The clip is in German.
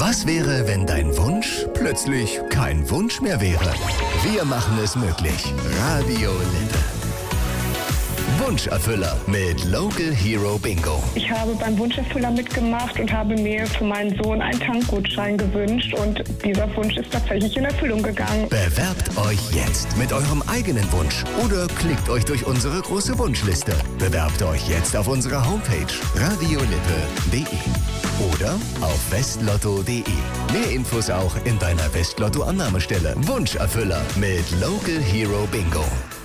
Was wäre, wenn dein Wunsch plötzlich kein Wunsch mehr wäre? Wir machen es möglich. Radio Lippe. Wunscherfüller mit Local Hero Bingo. Ich habe beim Wunscherfüller mitgemacht und habe mir für meinen Sohn einen Tankgutschein gewünscht und dieser Wunsch ist tatsächlich in Erfüllung gegangen. Bewerbt euch jetzt mit eurem eigenen Wunsch oder klickt euch durch unsere große Wunschliste. Bewerbt euch jetzt auf unserer Homepage radiolippe.de oder auf westlotto.de. Mehr Infos auch in deiner Westlotto-Annahmestelle. Wunscherfüller mit Local Hero Bingo.